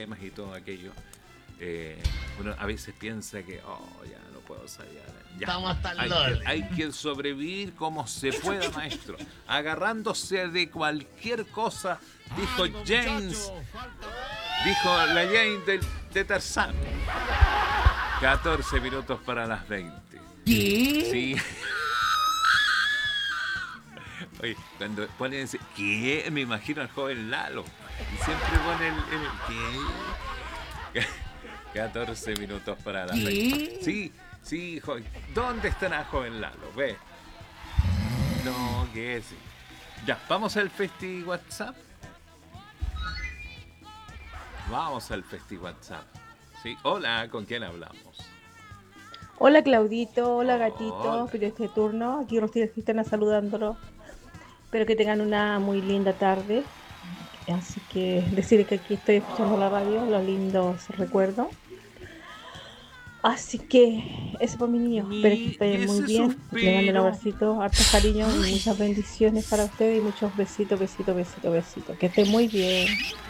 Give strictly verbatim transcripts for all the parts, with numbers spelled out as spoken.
problemas y todo aquello, eh, uno a veces piensa que, oh, ya no puedo salir. Ya. Estamos hasta el hay, doble. que, hay que sobrevivir como se pueda, maestro. Agarrándose de cualquier cosa, dijo James. Dijo la Jane de, de Tarzán. catorce minutos para las veinte. ¿Qué? Sí. Oye, cuando ponen ese ¿qué? Me imagino al joven Lalo. Y siempre pone el, el ¿qué? catorce minutos para las veinte. Sí, sí, joven. ¿Dónde estará joven Lalo? Ve. No, ¿qué es? Ya, vamos al Festi WhatsApp. Vamos al Festi WhatsApp. Sí, hola, ¿con quién hablamos? Hola Claudito, hola Gatito, Hola. pero este turno, aquí Rocío Gitana saludándolo. Espero que tengan una muy linda tarde. Así que decirles que aquí estoy escuchando la radio, los lindos recuerdos. Así que eso por mi niño, espero que Mi, y estén muy ese bien. Le mando un suspiro. abracito, hartos cariños y muchas bendiciones para ustedes y muchos besitos, besitos, besitos, besitos. Que estén muy bien.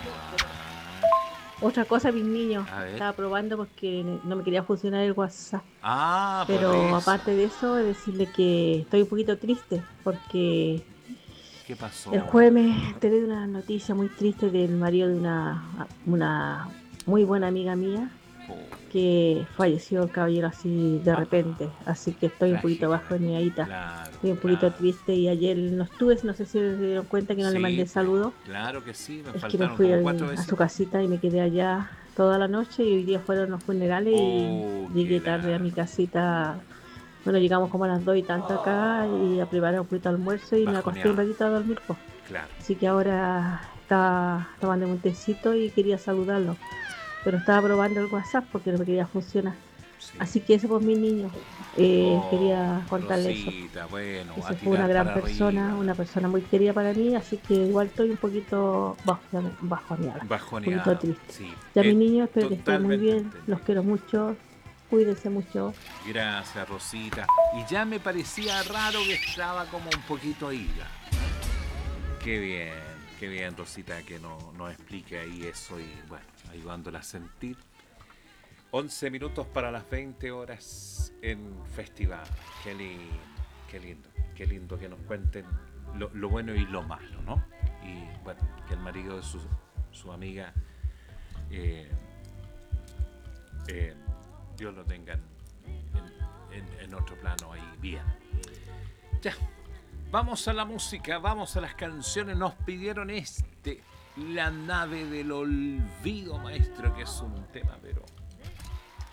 Otra cosa, mis niños, A ver. estaba probando porque no me quería funcionar el WhatsApp. Ah, por Pero eso. aparte de eso, decirle que estoy un poquito triste porque ¿Qué pasó? el jueves me enteré de una noticia muy triste del marido de una, una muy buena amiga mía, Oh, que falleció el caballero así de Ah. repente. Así que estoy un poquito tragedia. bajo en mi adita. Claro, Estoy un poquito claro. triste y ayer no estuve, no sé si se dieron cuenta que no Sí, le mandé pues, saludos. Claro que sí, me Es que me faltaron fui como al- cuatro a veces. su casita y me quedé allá toda la noche y hoy día fueron los funerales Oh, y llegué qué tarde a mi lata. casita. Bueno, llegamos como a las dos y tanto acá y a preparar un poquito de almuerzo y me acosté un Bajoneado. ratito a dormir, pues. Claro. Así que ahora estaba tomando un tecito y quería saludarlo. Pero estaba probando el WhatsApp porque no me quería funcionar. Sí. Así que eso por mis niños. Eh, Oh, quería contarle eso. Rosita, bueno, Que a se fue una tirar gran para persona, arriba. una persona muy querida para mí, así que igual estoy un poquito bajo- bajoneada, un Bajoneado. poquito triste. Sí. Ya eh, mis niños, espero que estén muy totalmente bien, entendible. los quiero mucho, cuídense mucho. Gracias, Rosita. Y ya me parecía raro que estaba como un poquito ida. Qué bien, qué bien, Rosita, que no- nos explique ahí eso y, bueno, ayudándola a sentir. once minutos para las veinte horas en festival. Qué lindo, qué lindo, qué lindo que nos cuenten lo, lo bueno y lo malo, ¿no? Y, bueno, que el marido de su, su amiga, eh, eh, Dios lo tenga en, en- en otro plano ahí bien. Ya, vamos a la música, vamos a las canciones. Nos pidieron este, La nave del olvido, maestro, que es un tema, pero